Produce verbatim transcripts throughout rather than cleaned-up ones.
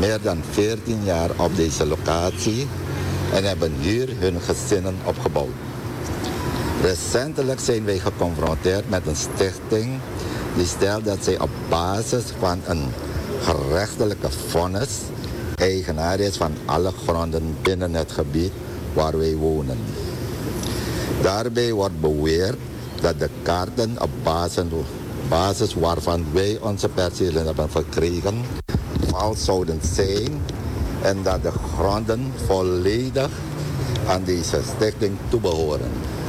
meer dan veertien jaar op deze locatie en hebben hier hun gezinnen opgebouwd. Recentelijk zijn wij geconfronteerd met een stichting die stelt dat zij op basis van een gerechtelijke vonnis eigenaar is van alle gronden binnen het gebied waar wij wonen. Daarbij wordt beweerd dat de kaarten op basis, basis waarvan wij onze percelen hebben verkregen vals zouden zijn en dat de gronden volledig aan deze stichting toebehoren.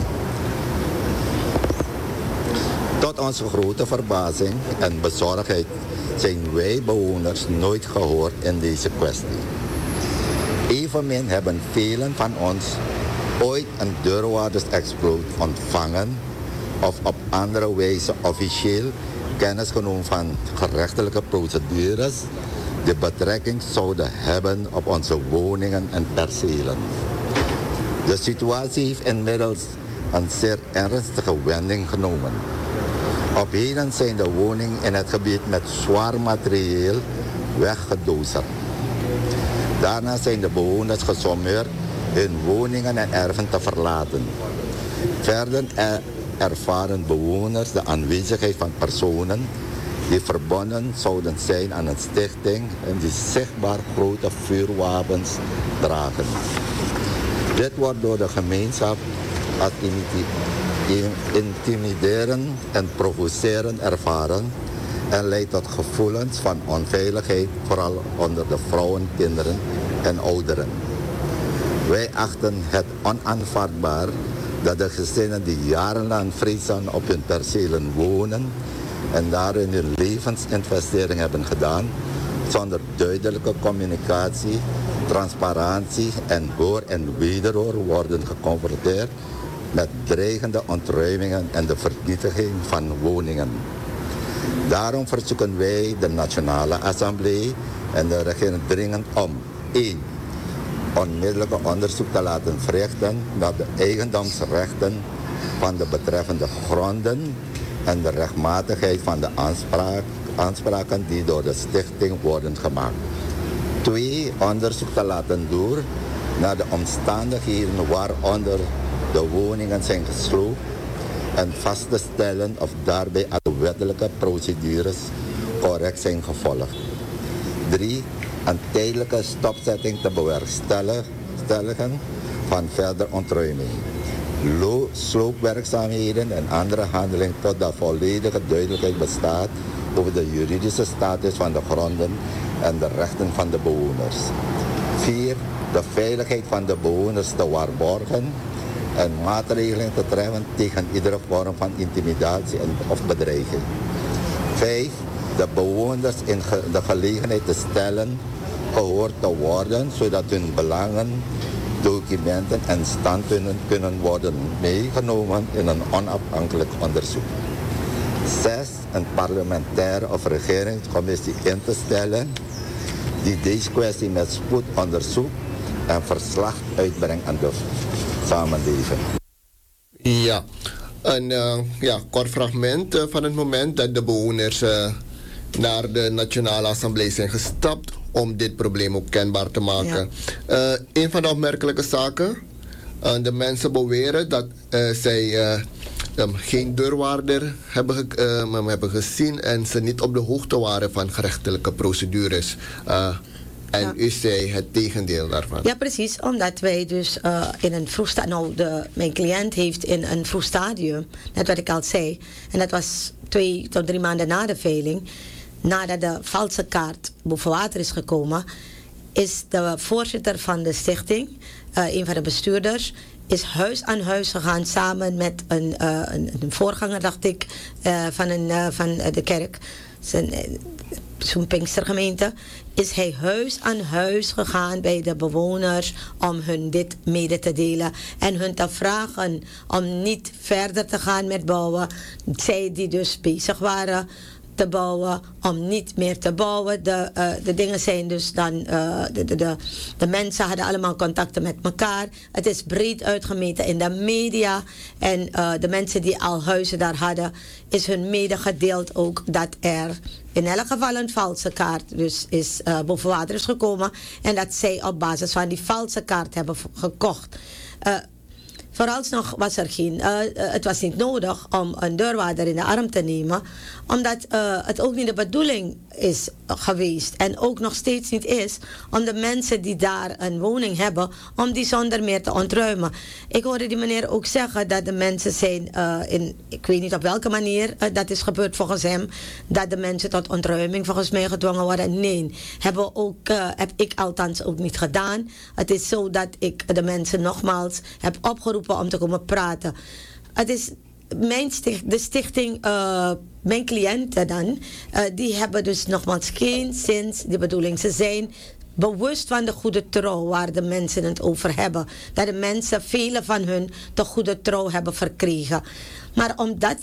Tot onze grote verbazing en bezorgdheid zijn wij bewoners nooit gehoord in deze kwestie. Evenmin hebben velen van ons ooit een deurwaardersexploot ontvangen of op andere wijze officieel kennis genomen van gerechtelijke procedures die betrekking zouden hebben op onze woningen en percelen. De situatie heeft inmiddels een zeer ernstige wending genomen. Op heden zijn de woningen in het gebied met zwaar materieel weggedozerd. Daarna zijn de bewoners gesommeerd hun woningen en erven te verlaten. Verder er ervaren bewoners de aanwezigheid van personen die verbonden zouden zijn aan een stichting en die zichtbaar grote vuurwapens dragen. Dit wordt door de gemeenschap als intimiderend en provocerend ervaren en leidt tot gevoelens van onveiligheid, vooral onder de vrouwen, kinderen en ouderen. Wij achten het onaanvaardbaar dat de gezinnen die jarenlang vreedzaam op hun percelen wonen en daarin hun levensinvestering hebben gedaan, zonder duidelijke communicatie, transparantie en hoor en wederhoor worden geconfronteerd met dreigende ontruimingen en de vernietiging van woningen. Daarom verzoeken wij de Nationale Assemblée en de regering dringend om één onmiddellijke onderzoek te laten verrichten naar de eigendomsrechten van de betreffende gronden en de rechtmatigheid van de aanspraak, aanspraken die door de stichting worden gemaakt. Twee, onderzoek te laten doen naar de omstandigheden waaronder de woningen zijn gesloopt en vast te stellen of daarbij alle wettelijke procedures correct zijn gevolgd. Drie, een tijdelijke stopzetting te bewerkstelligen van verder ontruiming, sloopwerkzaamheden en andere handelingen totdat volledige duidelijkheid bestaat over de juridische status van de gronden en de rechten van de bewoners. Vier, de veiligheid van de bewoners te waarborgen en maatregelen te treffen tegen iedere vorm van intimidatie en of bedreiging. Vijf, de bewoners in ge- de gelegenheid te stellen gehoord te worden, zodat hun belangen, documenten en standpunten kunnen worden meegenomen in een onafhankelijk onderzoek. Zes, een parlementaire of regeringscommissie in te stellen die deze kwestie met spoed onderzoekt en verslag uitbrengt aan de samenleving. Ja, een uh, ja, kort fragment uh, van het moment dat de bewoners uh, naar de Nationale Assemblée zijn gestapt om dit probleem ook kenbaar te maken. Ja. Uh, een van de opmerkelijke zaken, uh, de mensen beweren dat uh, zij uh, um, geen deurwaarder hebben, ge- uh, hebben gezien en ze niet op de hoogte waren van gerechtelijke procedures. Uh, En ja. U zei het tegendeel daarvan. Ja, precies. Omdat wij dus uh, in een vroeg stadium... Nou, de, mijn cliënt heeft in een vroeg stadium, net wat ik al zei... en dat was twee tot drie maanden na de veiling... nadat de valse kaart boven water is gekomen... is de voorzitter van de stichting, uh, een van de bestuurders... is huis aan huis gegaan samen met een, uh, een, een voorganger, dacht ik... Uh, van, een, uh, van de kerk... Zijn, zo'n Pinkstergemeente, is hij huis aan huis gegaan bij de bewoners om hun dit mede te delen en hun te vragen om niet verder te gaan met bouwen. Zij die dus bezig waren te bouwen, om niet meer te bouwen. De, uh, de dingen zijn dus dan, uh, de, de, de, de mensen hadden allemaal contacten met elkaar. Het is breed uitgemeten in de media. En uh, de mensen die al huizen daar hadden, is hun medegedeeld ook dat er in elk geval een valse kaart dus is uh, boven water is gekomen. En dat zij op basis van die valse kaart hebben gekocht. Uh, Vooralsnog was er geen, uh, uh, het was niet nodig om een deurwaarder in de arm te nemen, omdat uh, het ook niet de bedoeling is geweest en ook nog steeds niet is om de mensen die daar een woning hebben, om die zonder meer te ontruimen. Ik hoorde die meneer ook zeggen dat de mensen zijn, uh, in, ik weet niet op welke manier uh, dat is gebeurd volgens hem, dat de mensen tot ontruiming volgens mij gedwongen worden. Nee, hebben ook, uh, heb ik althans ook niet gedaan. Het is zo dat ik de mensen nogmaals heb opgeroepen om te komen praten. Het is mijn sticht, de stichting, uh, mijn cliënten dan, uh, die hebben dus nogmaals geen zins, de bedoeling, ze zijn bewust van de goede trouw waar de mensen het over hebben. Dat de mensen, vele van hun, de goede trouw hebben verkregen. Maar omdat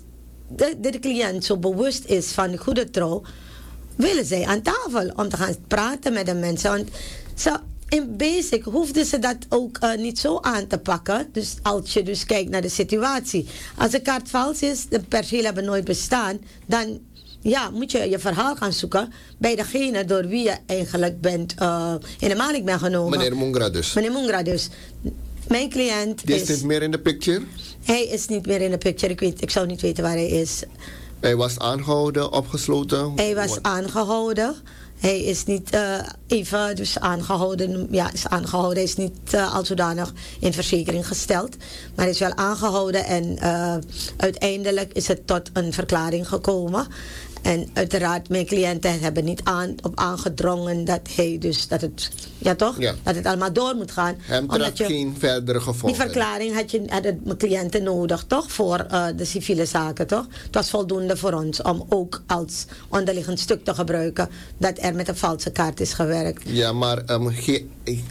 de, de cliënt zo bewust is van de goede trouw, willen zij aan tafel om te gaan praten met de mensen. Want ze in basic hoefden ze dat ook uh, niet zo aan te pakken. Dus als je dus kijkt naar de situatie. Als de kaart vals is, de percelen hebben nooit bestaan, dan ja, moet je je verhaal gaan zoeken bij degene door wie je eigenlijk bent uh, in de maling bent genomen. Meneer Mungra dus. Meneer Mungra dus. Mijn cliënt Die is... is niet meer in de picture? Hij is niet meer in de picture. Ik, weet, ik zou niet weten waar hij is. Hij was aangehouden, opgesloten? Hij was What? aangehouden. Hij is niet uh, even dus aangehouden, ja, is aangehouden. Hij is niet uh, al zodanig in verzekering gesteld. Maar hij is wel aangehouden en uh, uiteindelijk is het tot een verklaring gekomen. En uiteraard, mijn cliënten hebben niet aan, op aangedrongen dat hij dus, dat het, ja toch? Ja. Dat het allemaal door moet gaan. Hem treft geen verdere gevolgen. Die verklaring had je, hadden mijn cliënten nodig, toch? Voor uh, de civiele zaken, toch? Het was voldoende voor ons om ook als onderliggend stuk te gebruiken dat er met een valse kaart is gewerkt. Ja, maar um, ge-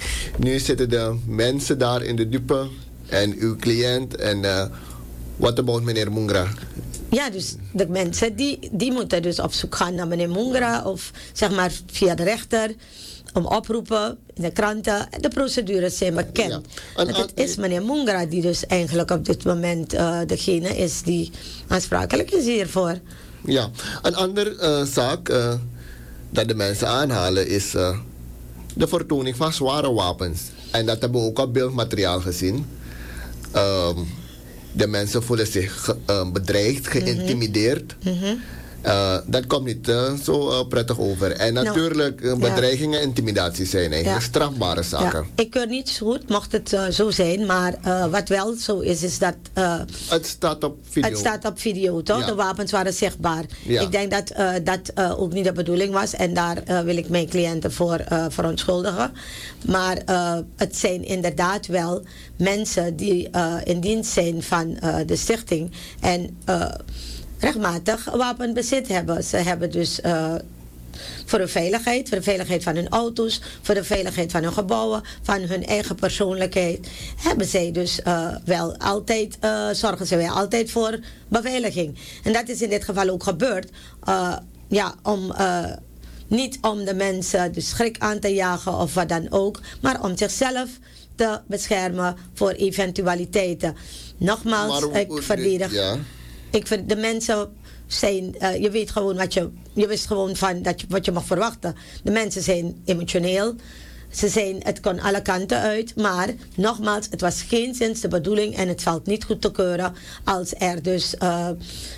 nu zitten de mensen daar in de dupe en uw cliënt en uh, what about meneer Mungra? Ja, dus de mensen die, die moeten dus op zoek gaan naar meneer Mungra of zeg maar via de rechter om oproepen in de kranten. De procedures zijn bekend. Ja. En, en, het is meneer Mungra die dus eigenlijk op dit moment uh, degene is die aansprakelijk is hiervoor. Ja, een andere uh, zaak uh, dat de mensen aanhalen is uh, de vertoning van zware wapens. En dat hebben we ook op beeldmateriaal gezien. Um, De mensen voelen zich ge, uh, bedreigd, geïntimideerd. Mm-hmm. Uh, dat komt niet uh, zo uh, prettig over. En nou, natuurlijk, uh, bedreigingen en ja. intimidatie zijn eigenlijk ja. strafbare zaken. Ja. Ik keur niet zo goed, mocht het uh, zo zijn. Maar uh, wat wel zo is, is dat... Uh, het staat op video. Het staat op video, toch? Ja. De wapens waren zichtbaar. Ja. Ik denk dat uh, dat uh, ook niet de bedoeling was. En daar uh, wil ik mijn cliënten voor uh, verontschuldigen. Maar uh, het zijn inderdaad wel mensen die uh, in dienst zijn van uh, de stichting. En... Uh, rechtmatig wapenbezit hebben. Ze hebben dus uh, voor de veiligheid, voor de veiligheid van hun auto's, voor de veiligheid van hun gebouwen, van hun eigen persoonlijkheid, hebben zij dus uh, wel altijd, uh, zorgen ze wel altijd voor beveiliging. En dat is in dit geval ook gebeurd. Uh, ja, om... Uh, niet om de mensen de schrik aan te jagen of wat dan ook, maar om zichzelf te beschermen voor eventualiteiten. Nogmaals, maar, ik verdedig... Ja. Ik vind, de mensen zijn, uh, je weet gewoon wat je, je wist gewoon van dat je, wat je mag verwachten. De mensen zijn emotioneel. Ze zijn, het kon alle kanten uit. Maar nogmaals, het was geen zins de bedoeling en het valt niet goed te keuren als er dus, uh,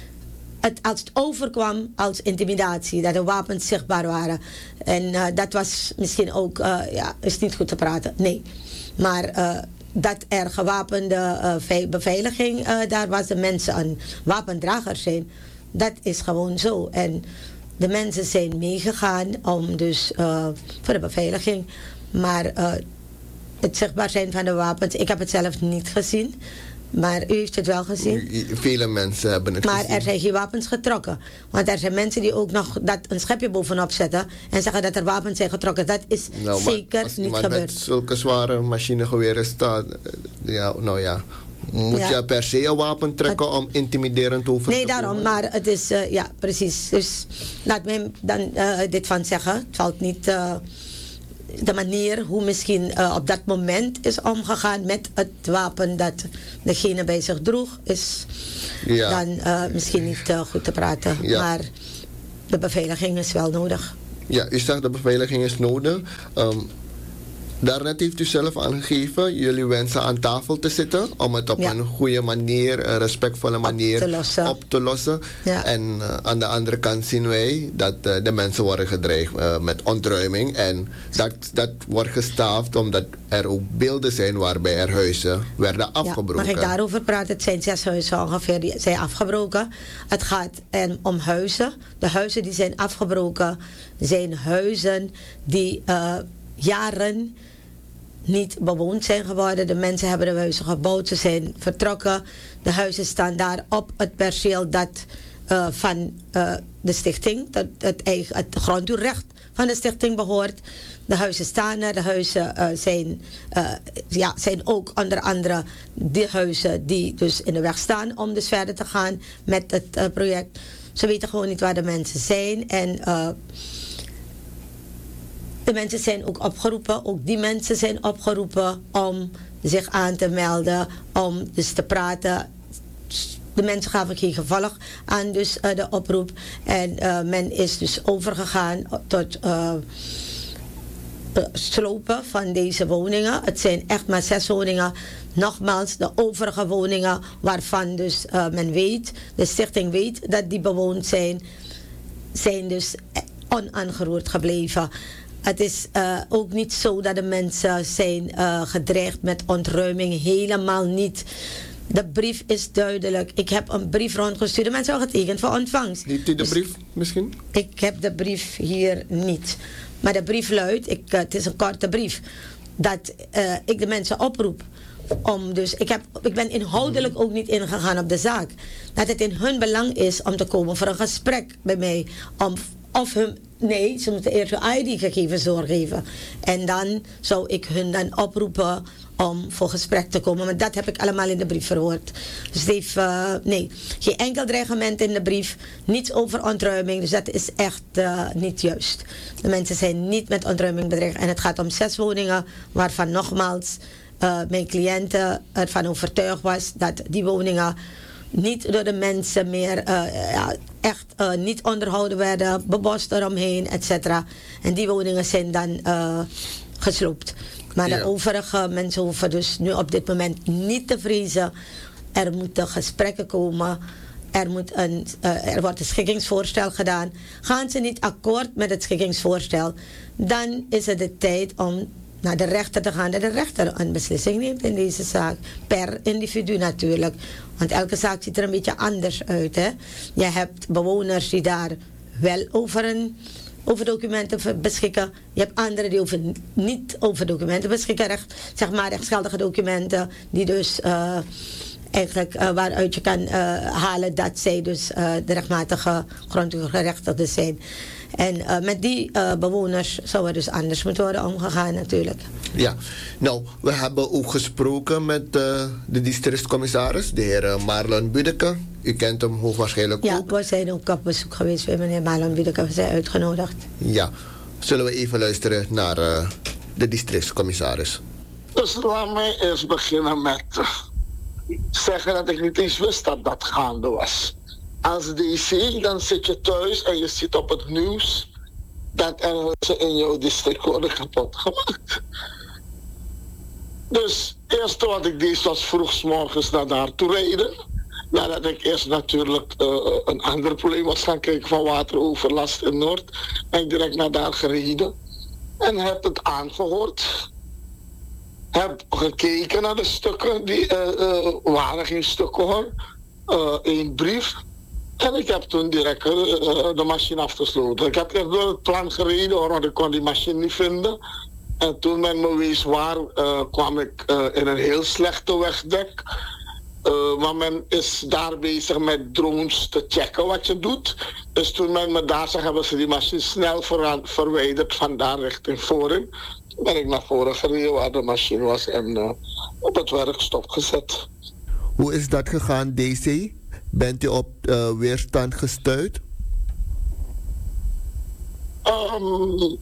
het, als het overkwam als intimidatie, dat de wapens zichtbaar waren. En uh, dat was misschien ook, uh, ja, is niet goed te praten. Nee, maar... Uh, dat er gewapende uh, beveiliging uh, daar was, de mensen een wapendrager zijn, dat is gewoon zo. En de mensen zijn meegegaan om dus uh, voor de beveiliging. Maar uh, het zichtbaar zijn van de wapens, ik heb het zelf niet gezien. Maar u heeft het wel gezien. Vele mensen hebben het maar gezien. Maar er zijn geen wapens getrokken. Want er zijn mensen die ook nog dat een schepje bovenop zetten en zeggen dat er wapens zijn getrokken. Dat is nou, zeker als niet maar gebeurd. Met zulke zware machinegeweren staat, ja, nou ja, Moet Ja. je per se een wapen trekken om intimiderend over Nee, te daarom, komen? maar het is, uh, ja, precies. Dus laat mij dan uh, dit van zeggen. Het valt niet uh, de manier hoe misschien uh, op dat moment is omgegaan met het wapen dat degene bij zich droeg, is Ja. dan uh, misschien niet uh, goed te praten. Ja. Maar de beveiliging is wel nodig. Ja, u zegt de beveiliging is nodig. Um, Daarnet heeft u zelf aangegeven, jullie wensen aan tafel te zitten om het op Ja. een goede manier, een respectvolle manier te lossen. op te lossen. Ja. En uh, aan de andere kant zien wij dat uh, de mensen worden gedreigd uh, met ontruiming. En dat, dat wordt gestaafd omdat er ook beelden zijn waarbij er huizen werden afgebroken. Ja, mag ik daarover praten? Het zijn zes huizen ongeveer die zijn afgebroken. Het gaat en om huizen. De huizen die zijn afgebroken zijn huizen die uh, jaren niet bewoond zijn geworden. De mensen hebben de huizen gebouwd, ze zijn vertrokken. De huizen staan daar op het perceel dat uh, van uh, de stichting, dat het, eigen, het grondtoerecht van de stichting behoort. De huizen staan er, de huizen uh, zijn, uh, ja, zijn ook onder andere de huizen die dus in de weg staan om dus verder te gaan met het uh, project. Ze weten gewoon niet waar de mensen zijn en uh, de mensen zijn ook opgeroepen, ook die mensen zijn opgeroepen om zich aan te melden, om dus te praten. De mensen gaven geen gevolg aan dus uh, de oproep en uh, men is dus overgegaan tot uh, slopen van deze woningen. Het zijn echt maar zes woningen. Nogmaals, de overige woningen waarvan dus uh, men weet, de stichting weet dat die bewoond zijn, zijn dus onaangeroerd gebleven. Het is uh, ook niet zo dat de mensen zijn uh, gedreigd met ontruiming. Helemaal niet. De brief is duidelijk. Ik heb een brief rondgestuurd. De mensen hebben getekend voor ontvangst. Heeft u de Dus brief misschien? ik heb de brief hier niet. Maar de brief luidt, ik, uh, het is een korte brief, dat uh, ik de mensen oproep om dus, ik, heb, ik ben inhoudelijk ook niet ingegaan op de zaak. Dat het in hun belang is om te komen voor een gesprek bij mij. Om, of hun, nee, ze moeten eerst hun I D-gegevens doorgeven. En dan zou ik hun dan oproepen om voor gesprek te komen. Maar dat heb ik allemaal in de brief verwoord. Dus het heeft, uh, nee, geen enkel dreigement in de brief. Niets over ontruiming. Dus dat is echt uh, niet juist. De mensen zijn niet met ontruiming bedreigd. En het gaat om zes woningen, waarvan nogmaals uh, mijn cliënten ervan overtuigd was dat die woningen niet door de mensen meer uh, ja, echt uh, niet onderhouden werden, bebost eromheen, et cetera. En die woningen zijn dan uh, gesloopt. Maar Ja. de overige mensen hoeven dus nu op dit moment niet te vrezen. Er moeten gesprekken komen. Er, moet een, uh, er wordt een schikkingsvoorstel gedaan. Gaan ze niet akkoord met het schikkingsvoorstel, dan is het de tijd om naar de rechter te gaan. Dat de rechter een beslissing neemt in deze zaak. Per individu natuurlijk. Want elke zaak ziet er een beetje anders uit. Hè? Je hebt bewoners die daar wel over een... over documenten beschikken. Je hebt anderen die over, niet over documenten beschikken. Recht, zeg maar rechtsgeldige documenten. Die dus uh, eigenlijk uh, waaruit je kan uh, halen dat zij dus uh, de rechtmatige grondgerechtigden zijn. En uh, met die uh, bewoners zou er dus anders moeten worden omgegaan natuurlijk. Ja, nou, we hebben ook gesproken met uh, de districtscommissaris, de heer uh, Marlon Budeke. U kent hem hoogwaarschijnlijk Ja, ook. we zijn ook op bezoek geweest bij meneer Marlon Budeke. We zijn uitgenodigd. Ja, zullen we even luisteren naar uh, de districtscommissaris. Dus laat mij eerst beginnen met zeggen dat ik niet eens wist dat dat gaande was. Als D C, dan zit je thuis en je ziet op het nieuws dat er huizen in jouw district worden kapot gemaakt. Dus het eerste wat ik deed was vroeg 's morgens naar daar toe rijden. Nadat ik eerst natuurlijk uh, een ander probleem was gaan kijken van wateroverlast in Noord. Ben ik direct naar daar gereden en heb het aangehoord. Heb gekeken naar de stukken, die uh, uh, waren geen stukken hoor. Uh, een brief. En ik heb toen direct uh, de machine afgesloten. Ik heb eerst door het plan gereden hoor, want ik kon die machine niet vinden. En toen men me wees waar, uh, kwam ik uh, in een heel slechte wegdek. Uh, maar men is daar bezig met drones te checken wat je doet. Dus toen men me daar zag, hebben ze die machine snel ver- verwijderd van daar richting voren. Ben ik naar voren gereden waar de machine was en uh, op het werk stopgezet. Hoe is dat gegaan, D C? Bent u op uh, weerstand gestuurd? Um,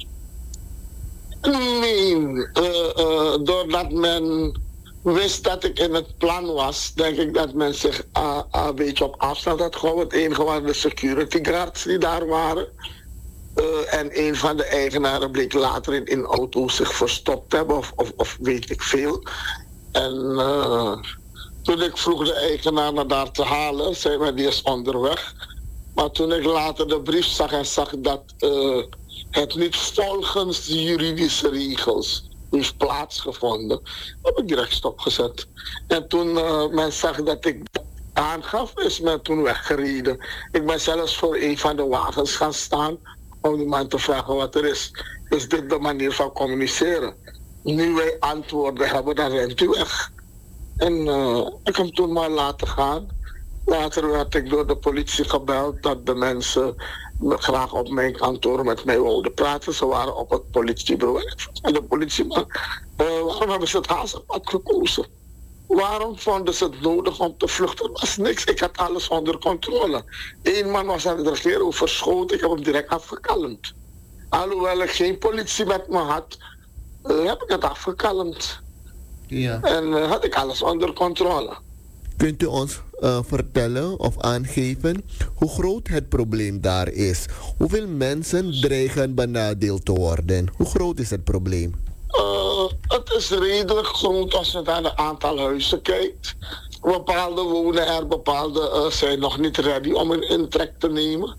nee, uh, uh, doordat men wist dat ik in het plan was, denk ik dat men zich uh, uh, een beetje op afstand had gehouden. Het enige waren de security guards die daar waren. Uh, en een van de eigenaren bleek later in een auto zich verstopt hebben, of, of, of weet ik veel. En uh, toen ik vroeg de eigenaar naar daar te halen, zei hij die is onderweg. Maar toen ik later de brief zag en zag dat uh, het niet volgens de juridische regels heeft plaatsgevonden, heb ik direct stopgezet. En toen uh, men zag dat ik aangaf, is men toen weggereden. Ik ben zelfs voor een van de wagens gaan staan om die man te vragen wat er is. Is dit de manier van communiceren? Nu wij antwoorden hebben, dan rent u weg. En uh, ik heb toen maar laten gaan. Later werd ik door de politie gebeld dat de mensen graag op mijn kantoor met mij wilden praten. Ze waren op het politiebureau. En ik vroeg aan de politie, maar uh, waarom hebben ze het Hazenpad gekozen? Waarom vonden ze het nodig om te vluchten? Er was niks, ik had alles onder controle. Eén man was aan het regeren verschoten, ik heb hem direct afgekalmd. Alhoewel ik geen politie met me had, uh, heb ik het afgekalmd. Ja. En uh, had ik alles onder controle. Kunt u ons uh, vertellen of aangeven hoe groot het probleem daar is? Hoeveel mensen dreigen benadeeld te worden? Hoe groot is het probleem? Uh, het is redelijk groot als je naar het aantal huizen kijkt. Bepaalde wonen er, bepaalde uh, zijn nog niet ready om een intrek te nemen.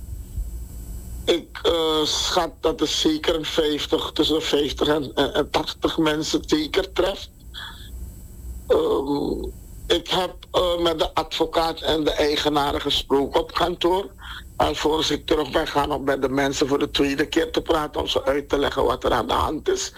Ik uh, schat dat het zeker een vijftig, tussen vijftig en, en tachtig mensen zeker treft. Uh, ik heb uh, met de advocaat en de eigenaren gesproken op kantoor. Alvorens ik terug ben gaan om met de mensen voor de tweede keer te praten om ze uit te leggen wat er aan de hand is.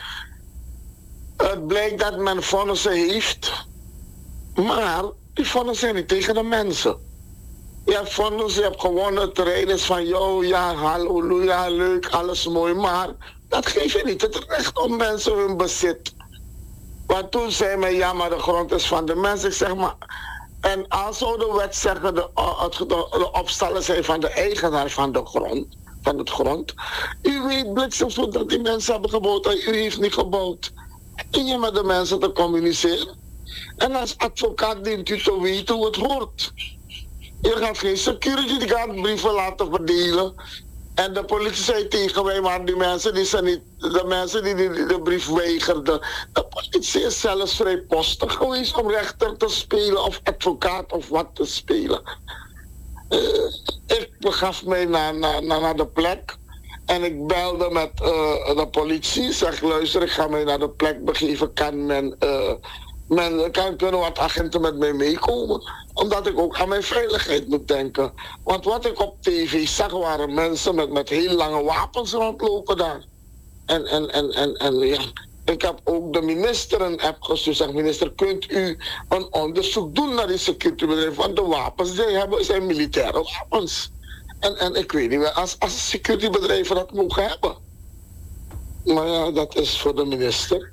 Het blijkt dat men vonnissen heeft, maar die vonnissen zijn niet tegen de mensen. Je hebt vonnissen, je hebt gewonnen, het terrein is van jou, ja, halleluja, leuk, alles mooi, maar dat geeft je niet het recht om mensen hun bezit. Want toen zei men, ja, maar de grond is van de mensen. Ik zeg maar, en als zou de wet zeggen, de, de, de opstallen zijn van de eigenaar van de grond, van het grond. U weet bliksemsvloed dat die mensen hebben gebouwd en u heeft niet gebouwd. En je met de mensen te communiceren. En als advocaat dient u te weten hoe het hoort. Je gaat geen security guard brieven laten verdelen. En de politie zei tegen mij, maar die mensen die zijn niet, de mensen die, die, die de brief weigerden. De politie is zelfs vrijpostig geweest om rechter te spelen of advocaat of wat te spelen. Uh, ik begaf mij naar, naar, naar de plek en ik belde met uh, de politie. Zeg, luister, ik ga mij naar de plek begeven. Kan men, uh, men kan, kunnen wat agenten met mij meekomen? Omdat ik ook aan mijn veiligheid moet denken. Want wat ik op tv zag waren mensen met, met heel lange wapens rondlopen daar. En, en, en, en, en ja, ik heb ook de minister een app gestuurd. Zeg, minister, kunt u een onderzoek doen naar die securitybedrijven? Want de wapens die hebben zijn militaire wapens. En, en ik weet niet, als, als securitybedrijven dat mogen hebben. Maar ja, dat is voor de minister.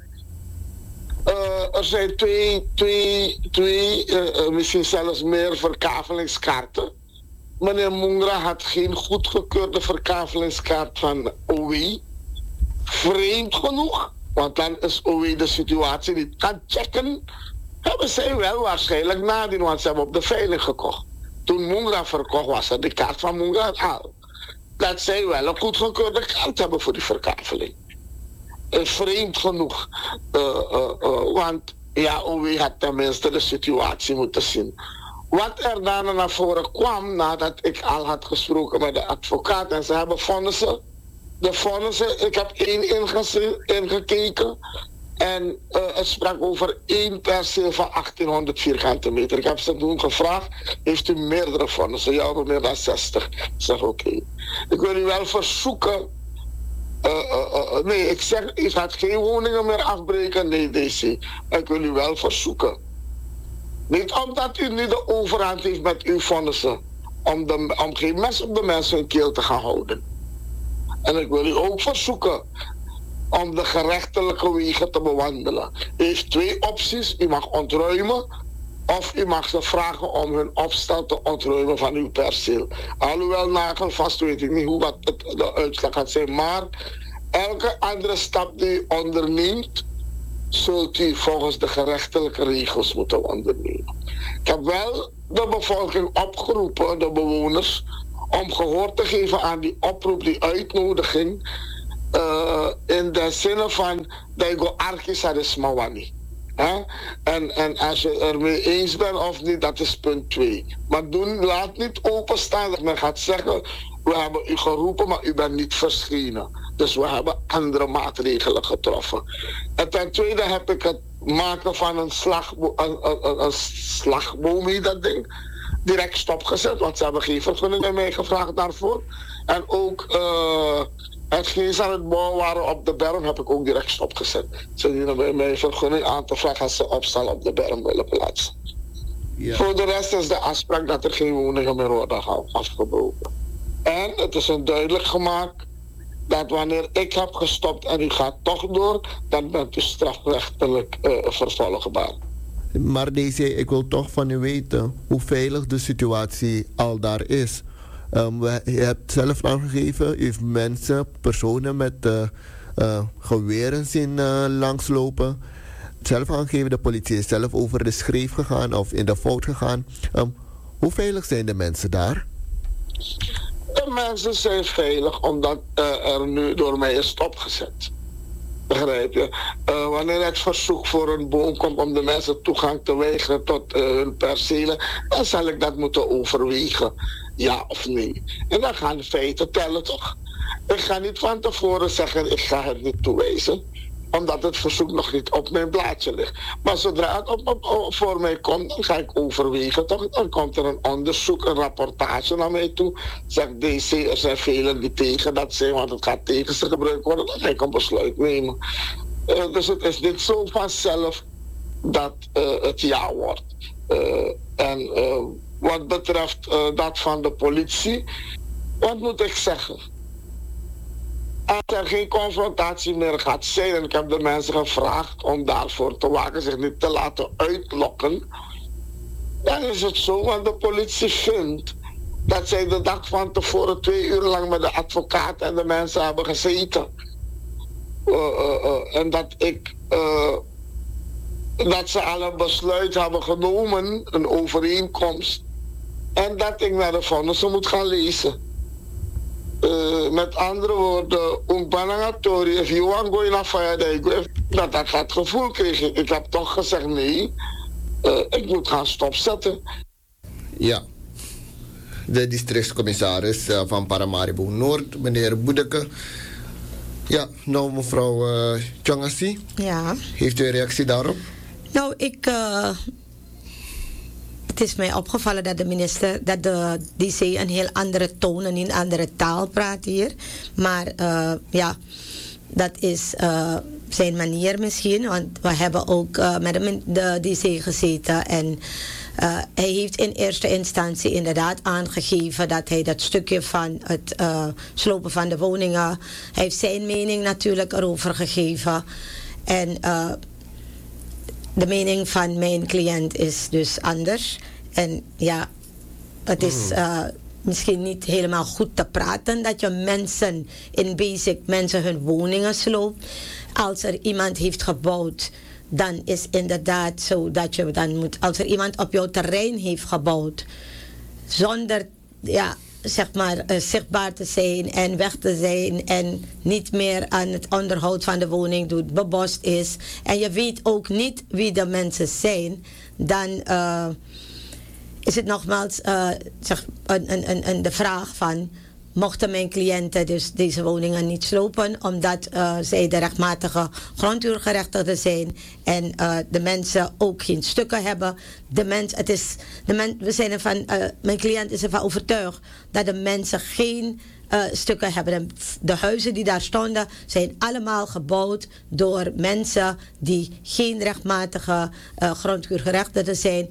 Uh, er zijn twee, twee, twee uh, misschien zelfs meer verkavelingskaarten. Meneer Mungra had geen goedgekeurde verkavelingskaart van O W I. Vreemd genoeg, want dan is O W I de situatie niet kan checken. Hebben zij wel waarschijnlijk nadien, want ze hebben op de veiling gekocht. Toen Mungra verkocht was er de kaart van Mungra al. Dat zij wel een goedgekeurde kaart hebben voor die verkaveling. Uh, vreemd genoeg. Uh, uh, uh, want ja, O W I had tenminste de situatie moeten zien. Wat er daarna naar voren kwam, nadat ik al had gesproken met de advocaat, en ze hebben vonnissen. De vonnissen, ik heb één ingekeken. En uh, het sprak over één perceel van achttienhonderd vierkante meter. Ik heb ze toen gevraagd, heeft u meerdere vonnissen? Ja, meer dan zestig. Ik zeg oké. Okay. Ik wil u wel verzoeken. Uh, uh, uh, nee, ik zeg, u gaat geen woningen meer afbreken, nee, D C. Maar ik wil u wel verzoeken. Niet omdat u nu de overhand heeft met uw vonnissen, om, de, om geen mes op de mensen hun keel te gaan houden. En ik wil u ook verzoeken om de gerechtelijke wegen te bewandelen. U heeft twee opties. U mag ontruimen Of u mag ze vragen om hun opstel te ontruimen van uw perceel. Alhoewel nagelvast weet ik niet hoe wat het, de uitslag gaat zijn. Maar elke andere stap die u onderneemt, zult u volgens de gerechtelijke regels moeten ondernemen. Ik heb wel de bevolking opgeroepen, de bewoners, om gehoor te geven aan die oproep, die uitnodiging. Uh, in de zin van dat je arkis is mawani. En, en als je ermee eens bent of niet, dat is punt twee. Maar doen, laat niet openstaan dat men gaat zeggen, we hebben u geroepen, maar u bent niet verschenen. Dus we hebben andere maatregelen getroffen. En ten tweede heb ik het maken van een, slagbo- een, een, een slagboom, heet dat ding, direct stopgezet. Want ze hebben geen vergunning bij mij gevraagd daarvoor. En ook uh, hetgeen ze aan het bouwen waren op de berm heb ik ook direct stopgezet. Ze dienen bij mij vergunning aan te vragen als ze opstel op de berm willen plaatsen. Ja. Voor de rest is de afspraak dat er geen woningen meer worden afgebroken. En het is een duidelijk gemaakt dat wanneer ik heb gestopt en u gaat toch door, dan bent u strafrechtelijk uh, vervolgbaar. Maar deze, ik wil toch van u weten hoe veilig de situatie al daar is. Um, we, u hebt zelf aangegeven, u heeft mensen, personen met uh, uh, geweren zien uh, langslopen. Zelf aangegeven, de politie is zelf over de schreef gegaan of in de fout gegaan. Um, hoe veilig zijn de mensen daar? De mensen zijn veilig omdat uh, er nu door mij is stopgezet. Begrijp je? Uh, wanneer het verzoek voor een boom komt om de mensen toegang te weigeren tot uh, hun percelen, dan zal ik dat moeten overwegen. Ja of nee. En dan gaan de feiten tellen toch. Ik ga niet van tevoren zeggen, ik ga het niet toewijzen. Omdat het verzoek nog niet op mijn blaadje ligt. Maar zodra het op, op, op, voor mij komt, dan ga ik overwegen toch. Dan komt er een onderzoek, een rapportage naar mij toe. Zegt D C, er zijn velen die tegen dat zijn, want het gaat tegen ze gebruikt worden. Dan ga ik een besluit nemen. Uh, dus het is niet zo vanzelf dat uh, het ja wordt. Uh, en uh, wat betreft uh, dat van de politie, wat moet ik zeggen? Als er geen confrontatie meer gaat zijn, en ik heb de mensen gevraagd om daarvoor te waken, zich niet te laten uitlokken, dan is het zo, want de politie vindt dat zij de dag van tevoren twee uur lang met de advocaat en de mensen hebben gezeten. Uh, uh, uh, en dat ik, uh, dat ze al een besluit hebben genomen, een overeenkomst, en dat ik naar de vonnissen moet gaan lezen. Uh, met andere woorden, Umpanangatori, if you want going naar Fayadego, dat ik het gevoel kreeg. Ik heb toch gezegd nee, uh, ik moet gaan stopzetten. Ja, de districtscommissaris uh, van Paramaribo Noord, meneer Boedeke. Ja, nou mevrouw uh, Tjongasi, ja. Heeft u een reactie daarop? Nou, ik... Uh... Het is mij opgevallen dat de minister, dat de D C een heel andere toon en een andere taal praat hier. Maar uh, ja, dat is uh, zijn manier misschien. Want we hebben ook uh, met de, de D C gezeten. En uh, hij heeft in eerste instantie inderdaad aangegeven dat hij dat stukje van het uh, slopen van de woningen. Hij heeft zijn mening natuurlijk erover gegeven. En uh, de mening van mijn cliënt is dus anders. En ja, het is uh, misschien niet helemaal goed te praten dat je mensen, in basic mensen hun woningen sloopt. Als er iemand heeft gebouwd, dan is inderdaad zo dat je dan moet, als er iemand op jouw terrein heeft gebouwd, zonder, ja, zeg maar, uh, zichtbaar te zijn en weg te zijn en niet meer aan het onderhoud van de woning doet, bebost is. En je weet ook niet wie de mensen zijn, dan uh, is het nogmaals uh, zeg, een, een, een, de vraag van, mochten mijn cliënten dus deze woningen niet slopen, omdat uh, zij de rechtmatige grondhuurgerechtigden zijn en uh, de mensen ook geen stukken hebben. De mens, het is, de men, we zijn ervan, uh, mijn cliënt is ervan overtuigd dat de mensen geen uh, stukken hebben. De, de huizen die daar stonden zijn allemaal gebouwd door mensen die geen rechtmatige uh, grondhuurgerechtigden zijn.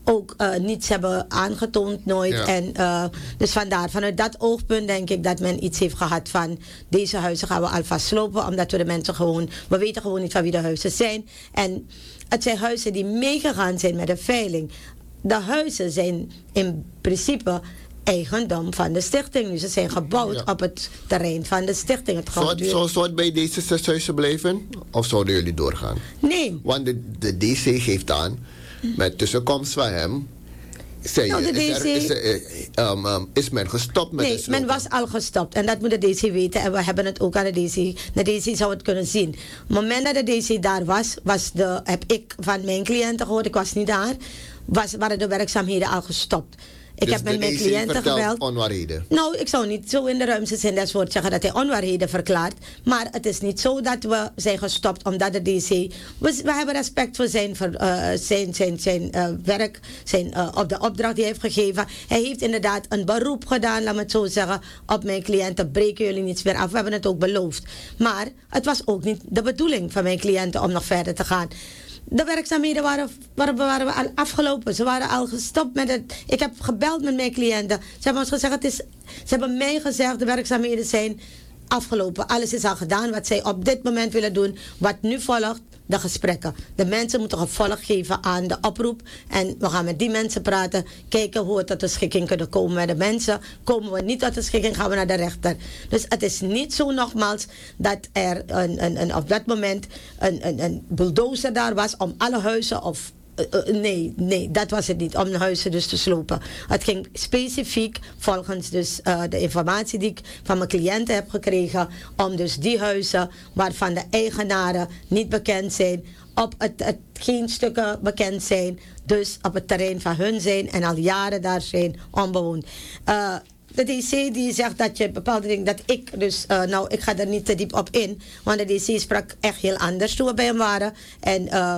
ook uh, niets hebben aangetoond, nooit. Ja. En uh, dus vandaar, vanuit dat oogpunt denk ik dat men iets heeft gehad van deze huizen gaan we alvast slopen, omdat we de mensen gewoon, we weten gewoon niet van wie de huizen zijn. En het zijn huizen die meegegaan zijn met de veiling. De huizen zijn in principe eigendom van de stichting. Dus ze zijn gebouwd ja. op het terrein van de stichting. Het zou, het, zou, zou het bij deze zes huizen blijven? Of zouden jullie doorgaan? Nee. Want de, de D C geeft aan, met tussenkomst van hem, zei nou, je, de is, D C... er, is, er, um, um, is men gestopt met nee, de slopen? Men was al gestopt. En dat moet de D C weten. En we hebben het ook aan de D C. De D C zou het kunnen zien. Op het moment dat de D C daar was, was de, heb ik van mijn cliënten gehoord, ik was niet daar, was, waren de werkzaamheden al gestopt. Ik dus heb met mijn D C cliënten gebeld. Onwaarheden. Nou, ik zou niet zo in de ruimte zijn des woord zeggen dat hij onwaarheden verklaart. Maar het is niet zo dat we zijn gestopt omdat de D C... We, we hebben respect voor zijn, voor, uh, zijn, zijn, zijn uh, werk, zijn, uh, op de opdracht die hij heeft gegeven. Hij heeft inderdaad een beroep gedaan, laat me het zo zeggen, op mijn cliënten. Breken jullie niets meer af. We hebben het ook beloofd. Maar het was ook niet de bedoeling van mijn cliënten om nog verder te gaan. De werkzaamheden waren, waren, waren al afgelopen. Ze waren al gestopt met het... Ik heb gebeld met mijn cliënten. Ze hebben ons gezegd, het is, ze hebben mij gezegd, de werkzaamheden zijn afgelopen. Alles is al gedaan wat zij op dit moment willen doen. Wat nu volgt, de gesprekken. De mensen moeten gevolg geven aan de oproep. En we gaan met die mensen praten. Kijken hoe we tot de schikking kunnen komen met de mensen. Komen we niet tot de schikking, gaan we naar de rechter. Dus het is niet zo nogmaals dat er een, een, een, op dat moment een, een, een bulldozer daar was om alle huizen of... Uh, uh, nee, nee, dat was het niet, om de huizen dus te slopen. Het ging specifiek volgens dus, uh, de informatie die ik van mijn cliënten heb gekregen, om dus die huizen waarvan de eigenaren niet bekend zijn, op het, het geen stukken bekend zijn, dus op het terrein van hun zijn en al jaren daar zijn onbewoond. Uh, De D C die zegt dat je bepaalde dingen, dat ik dus, uh, nou ik ga er niet te diep op in, want de D C sprak echt heel anders toen we bij hem waren. En uh,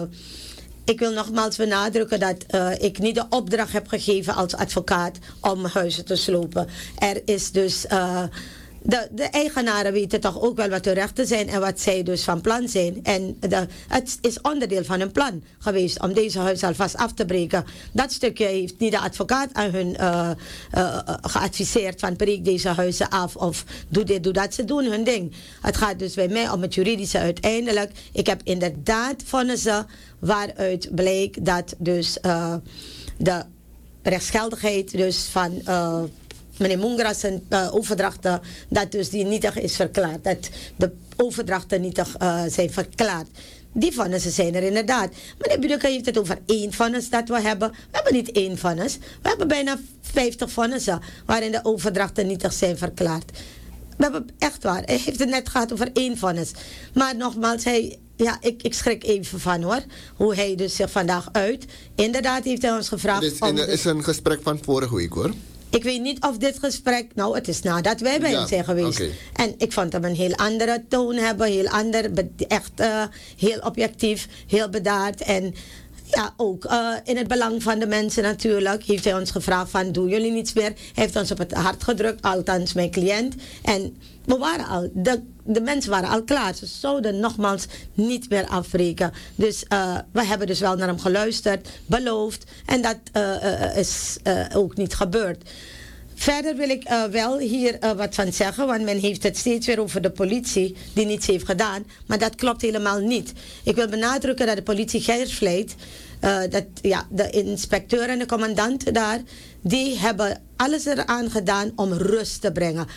ik wil nogmaals benadrukken dat uh, ik niet de opdracht heb gegeven als advocaat om huizen te slopen. Er is dus... Uh, de, de eigenaren weten toch ook wel wat hun rechten zijn en wat zij dus van plan zijn. En de, het is onderdeel van hun plan geweest om deze huizen alvast af te breken. Dat stukje heeft niet de advocaat aan hun uh, uh, geadviseerd van breek deze huizen af of doe dit, doe dat. Ze doen hun ding. Het gaat dus bij mij om het juridische uiteindelijk. Ik heb inderdaad vonnissen waaruit bleek dat dus uh, de rechtsgeldigheid dus van... Uh, meneer Moengras zijn uh, overdrachten, dat dus die nietig is verklaard. Dat de overdrachten nietig uh, zijn verklaard. Die vonnissen zijn er inderdaad. Meneer Budeke heeft het over één vonnis dat we hebben. We hebben niet één vonnis. We hebben bijna vijftig vonnissen waarin de overdrachten nietig zijn verklaard. We hebben echt waar. Hij heeft het net gehad over één vonnis. Maar nogmaals, hij... Ja, ik, ik schrik even van hoor. Hoe hij dus zich vandaag uit. Inderdaad heeft hij ons gevraagd... Dit is, is een gesprek van vorige week hoor. Ik weet niet of dit gesprek... Nou, het is nadat wij bij ja, hem zijn geweest. Okay. En ik vond hem een heel andere toon hebben. Heel ander, echt uh, heel objectief, heel bedaard. En ja, ook uh, in het belang van de mensen natuurlijk... heeft hij ons gevraagd van, doen jullie niets meer? Hij heeft ons op het hart gedrukt, althans mijn cliënt. En we waren al... De, de mensen waren al klaar. Ze zouden nogmaals niet meer afbreken. Dus uh, we hebben dus wel naar hem geluisterd, beloofd. En dat uh, uh, is uh, ook niet gebeurd. Verder wil ik uh, wel hier uh, wat van zeggen. Want men heeft het steeds weer over de politie die niets heeft gedaan. Maar dat klopt helemaal niet. Ik wil benadrukken dat de politie Geijersvliet... Uh, dat, ja, de inspecteur en de commandant daar... die hebben alles eraan gedaan om rust te brengen.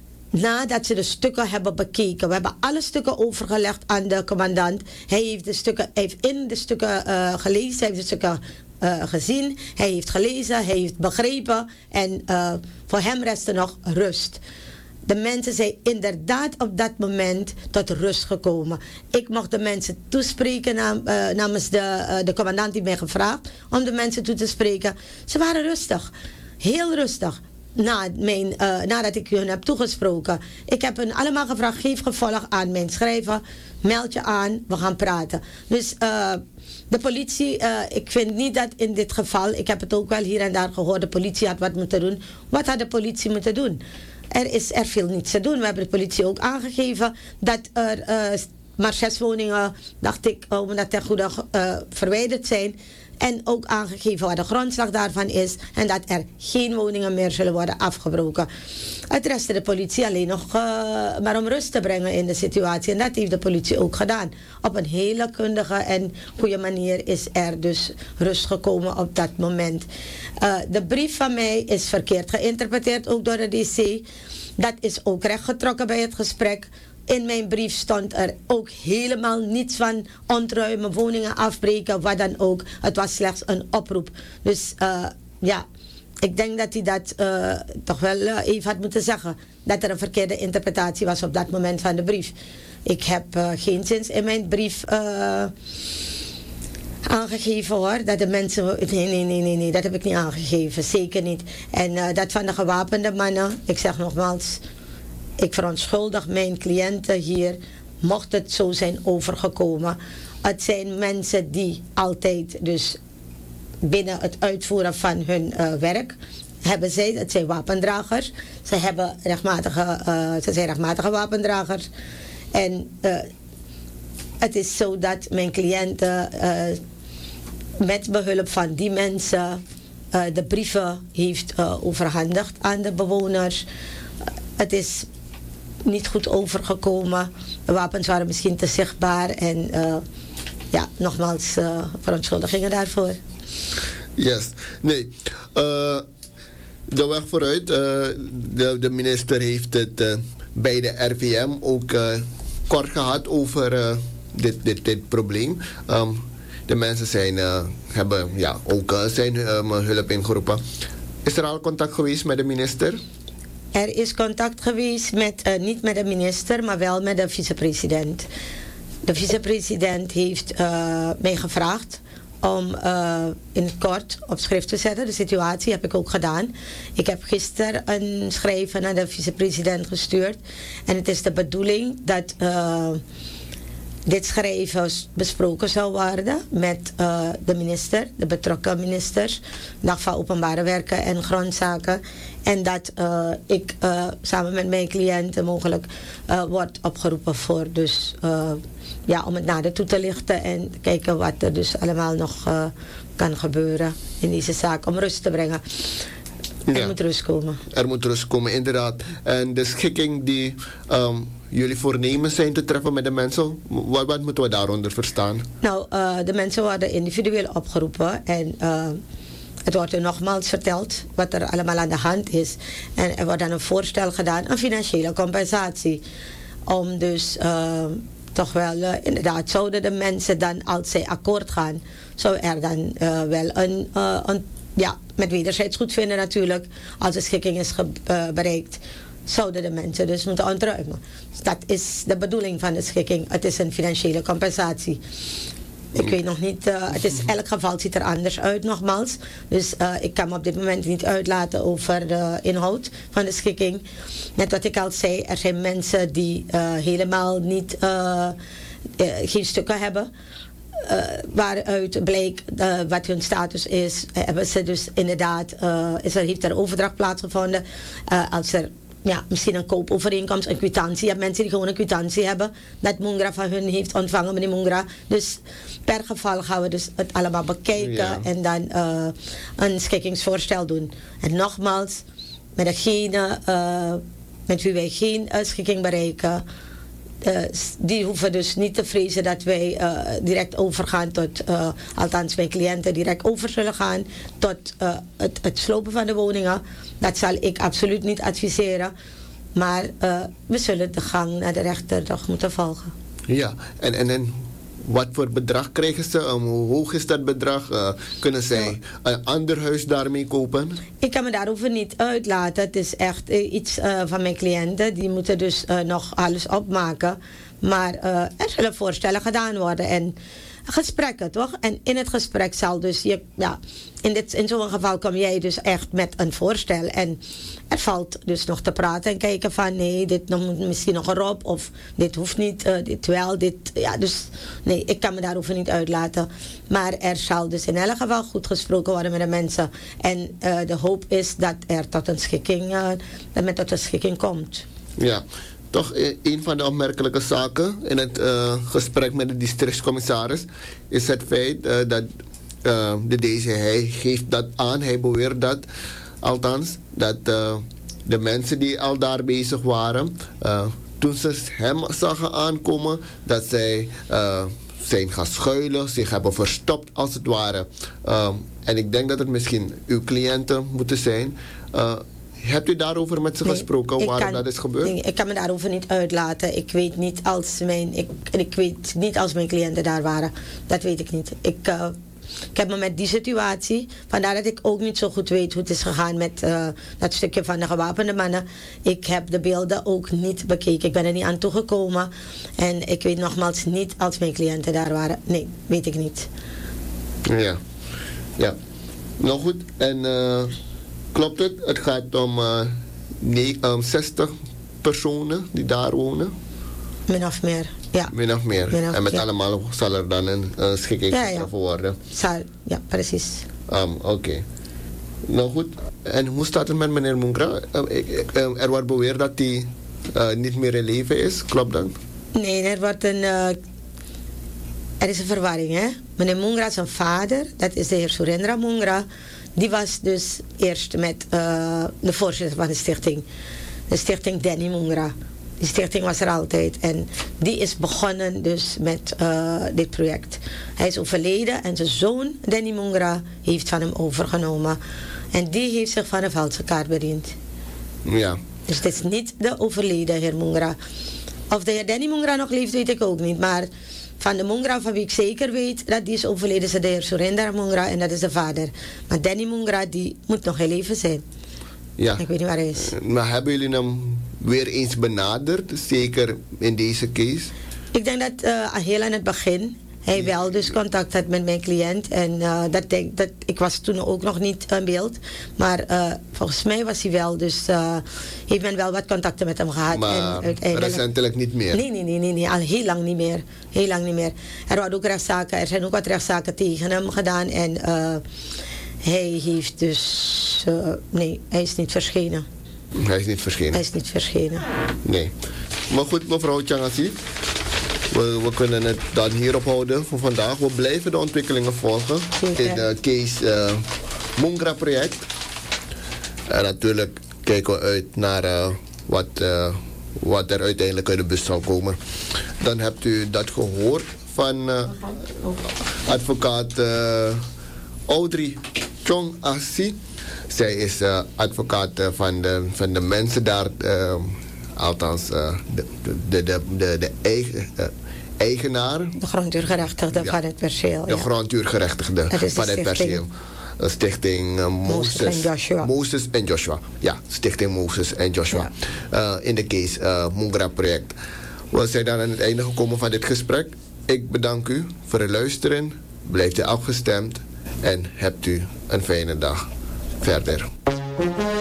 Nadat ze de stukken hebben bekeken. We hebben alle stukken overgelegd aan de commandant. Hij heeft, de stukken, hij heeft in de stukken uh, gelezen. Hij heeft de stukken uh, gezien. Hij heeft gelezen. Hij heeft begrepen. En uh, voor hem restte nog rust. De mensen zijn inderdaad op dat moment tot rust gekomen. Ik mocht de mensen toespreken nam, uh, namens de, uh, de commandant die mij gevraagd om de mensen toe te spreken. Ze waren rustig. Heel rustig. Na mijn, uh, nadat ik hun heb toegesproken. Ik heb hen allemaal gevraagd, geef gevolg aan mijn schrijven. Meld je aan, we gaan praten. Dus uh, de politie, uh, ik vind niet dat in dit geval... Ik heb het ook wel hier en daar gehoord, de politie had wat moeten doen. Wat had de politie moeten doen? Er is er veel niets te doen. We hebben de politie ook aangegeven dat er... Uh, maar zes woningen, dacht ik, omdat ten goede uh, verwijderd zijn. En ook aangegeven wat de grondslag daarvan is. En dat er geen woningen meer zullen worden afgebroken. Het restte de politie alleen nog uh, maar om rust te brengen in de situatie. En dat heeft de politie ook gedaan. Op een hele kundige en goede manier is er dus rust gekomen op dat moment. Uh, de brief van mij is verkeerd geïnterpreteerd, ook door de D C. Dat is ook rechtgetrokken bij het gesprek. In mijn brief stond er ook helemaal niets van ontruimen, woningen afbreken, wat dan ook. Het was slechts een oproep. Dus uh, ja, ik denk dat hij dat uh, toch wel uh, even had moeten zeggen. Dat er een verkeerde interpretatie was op dat moment van de brief. Ik heb uh, geen zins in mijn brief uh, aangegeven hoor. Dat de mensen... Nee, nee, nee, nee, nee, dat heb ik niet aangegeven. Zeker niet. En uh, dat van de gewapende mannen, ik zeg nogmaals... Ik verontschuldig mijn cliënten hier, mocht het zo zijn overgekomen. Het zijn mensen die altijd dus binnen het uitvoeren van hun uh, werk hebben zij, het zijn wapendragers. Ze hebben rechtmatige, uh, ze zijn rechtmatige wapendragers. En uh, het is zo dat mijn cliënten uh, met behulp van die mensen uh, de brieven heeft uh, overhandigd aan de bewoners. Uh, het is niet goed overgekomen. De wapens waren misschien te zichtbaar. En uh, ja, nogmaals uh, verontschuldigingen daarvoor. Yes. Nee. Uh, de weg vooruit. Uh, de, de minister heeft het uh, bij de R V M ook uh, kort gehad over uh, dit, dit, dit probleem. Um, de mensen zijn, uh, hebben ja, ook uh, zijn uh, hulp ingeroepen. Is er al contact geweest met de minister? Er is contact geweest met, uh, niet met de minister, maar wel met de vicepresident. De vicepresident heeft uh, mij gevraagd om uh, in het kort op schrift te zetten. De situatie heb ik ook gedaan. Ik heb gisteren een schrijven naar de vicepresident gestuurd. En het is de bedoeling dat uh, dit schrijven besproken zou worden met uh, de minister, de betrokken ministers, Dag van Openbare Werken en Grondzaken. En dat uh, ik uh, samen met mijn cliënten mogelijk uh, wordt opgeroepen voor dus uh, ja, om het nader toe te lichten en kijken wat er dus allemaal nog uh, kan gebeuren in deze zaak om rust te brengen. Er ja. moet rust komen. Er moet rust komen, inderdaad. En de schikking die um, jullie voornemens zijn te treffen met de mensen, wat, wat moeten we daaronder verstaan? Nou, uh, de mensen worden individueel opgeroepen en uh, het wordt er nogmaals verteld wat er allemaal aan de hand is. En er wordt dan een voorstel gedaan, een financiële compensatie. Om dus uh, toch wel, uh, inderdaad, zouden de mensen dan, als zij akkoord gaan, zou er dan uh, wel een, uh, een, ja, met wederzijds goedvinden natuurlijk, als de schikking is ge, uh, bereikt, zouden de mensen dus moeten ontruimen. Dus dat is de bedoeling van de schikking. Het is een financiële compensatie. Ik weet nog niet, uh, het is, elk geval ziet er anders uit nogmaals. Dus uh, ik kan me op dit moment niet uitlaten over de inhoud van de schikking. Net wat ik al zei, er zijn mensen die uh, helemaal niet, uh, uh, geen stukken hebben. Uh, waaruit bleek uh, wat hun status is. Uh, hebben ze dus inderdaad, uh, is er, heeft er overdracht plaatsgevonden. Uh, als er ja, misschien een koopovereenkomst, een kwitantie. Je hebt mensen die gewoon een kwitantie hebben. Dat Mungra van hun heeft ontvangen, meneer Mungra. Dus per geval gaan we dus het allemaal bekijken. Ja. En dan uh, een schikkingsvoorstel doen. En nogmaals, met degene uh, met wie wij geen uh, schikking bereiken, Uh, die hoeven dus niet te vrezen dat wij uh, direct overgaan tot, uh, althans mijn cliënten direct over zullen gaan tot uh, het, het slopen van de woningen. Dat zal ik absoluut niet adviseren. Maar uh, we zullen de gang naar de rechter toch moeten volgen. Ja, en, en, en wat voor bedrag krijgen ze? Um, hoe hoog is dat bedrag? Uh, kunnen zij ja. een ander huis daarmee kopen? Ik kan me daarover niet uitlaten. Het is echt uh, iets uh, van mijn cliënten. Die moeten dus uh, nog alles opmaken. Maar uh, er zullen voorstellen gedaan worden. En gesprekken, toch? En in het gesprek zal dus je, ja, in, dit, in zo'n geval kom jij dus echt met een voorstel. En er valt dus nog te praten en kijken van nee, dit moet misschien nog erop. Of dit hoeft niet, uh, dit wel, dit, ja, dus nee, ik kan me daarover niet uitlaten. Maar er zal dus in elk geval goed gesproken worden met de mensen. En uh, de hoop is dat er tot een schikking, uh, dat men tot een schikking komt. Ja, toch een van de opmerkelijke zaken in het uh, gesprek met de districtscommissaris is het feit uh, dat uh, de D C, hij geeft dat aan, hij beweert dat althans, dat uh, de mensen die al daar bezig waren, uh, toen ze hem zagen aankomen, dat zij uh, zijn gaan schuilen, zich hebben verstopt als het ware. Uh, en ik denk dat het misschien uw cliënten moeten zijn. Uh, Hebt u daarover met ze nee, gesproken waarom kan, dat is gebeurd? Nee, ik kan me daarover niet uitlaten. Ik weet niet als mijn, ik, ik weet niet als mijn cliënten daar waren. Dat weet ik niet. Ik, uh, ik heb me met die situatie, vandaar dat ik ook niet zo goed weet hoe het is gegaan met uh, dat stukje van de gewapende mannen. Ik heb de beelden ook niet bekeken. Ik ben er niet aan toegekomen. En ik weet nogmaals niet als mijn cliënten daar waren. Nee, weet ik niet. Ja, ja. Nou goed, en uh, klopt het? Het gaat om uh, nee, um, zestig personen die daar wonen? Min of meer, ja. Min of meer. Min of, en met ja. allemaal zal er dan een uh, schikking ja, ja. worden? Zal, ja, precies. Um, Oké. Okay. Nou goed, en hoe staat het met meneer Mungra? Uh, uh, er wordt beweerd dat hij uh, niet meer in leven is, klopt dat? Nee, er wordt een... Uh, er is een verwarring, hè. Meneer Mungra, zijn vader, dat is de heer Surendra Mungra, die was dus eerst met uh, de voorzitter van de stichting. De stichting Danny Mungra. Die stichting was er altijd. En die is begonnen dus met uh, dit project. Hij is overleden en zijn zoon Danny Mungra heeft van hem overgenomen. En die heeft zich van een valse kaart bediend. Ja. Dus het is niet de overleden heer Mungra. Of de heer Danny Mungra nog leeft, weet ik ook niet. Maar van de Mungra van wie ik zeker weet dat die is overleden, is de heer Surendra Mungra en dat is de vader. Maar Danny Mungra die moet nog in leven zijn. Ja. Ik weet niet waar hij is. Maar hebben jullie hem weer eens benaderd, zeker in deze case? Ik denk dat uh, heel aan het begin hij wel dus contact had met mijn cliënt. En uh, dat denk, dat, ik was toen ook nog niet in beeld. Maar uh, volgens mij was hij wel. Dus uh, heeft men wel wat contacten met hem gehad. Maar en uiteindelijk recentelijk niet meer? Nee, nee, nee, nee, nee. Al heel lang niet meer. Heel lang niet meer. Er waren ook rechtszaken, er zijn ook wat rechtszaken tegen hem gedaan. En uh, hij heeft dus... Uh, nee, hij is niet verschenen. Hij is niet verschenen? Hij is niet verschenen. Nee. Maar goed, mevrouw Tjangasi. We, we kunnen het dan hierop houden voor vandaag. We blijven de ontwikkelingen volgen in de case uh, Mungra project. En natuurlijk kijken we uit naar uh, wat, uh, wat er uiteindelijk uit de bus zal komen. Dan hebt u dat gehoord van uh, advocaat uh, Audrey Chong Assi. Zij is uh, advocaat uh, van, de, van de mensen daar. Uh, Althans, uh, de, de, de, de, de eigen, uh, eigenaar. De gronduurgerechtigde ja, van het perceel. De ja. gronduurgerechtigde van het perceel. Uh, stichting uh, Moses, Moses en Joshua. Moses en Joshua. Ja, Stichting Moses en Joshua. Ja. Uh, in de case uh, Mungra project. We zijn dan aan het einde gekomen van dit gesprek. Ik bedank u voor het luisteren. Blijft u afgestemd. En hebt u een fijne dag verder.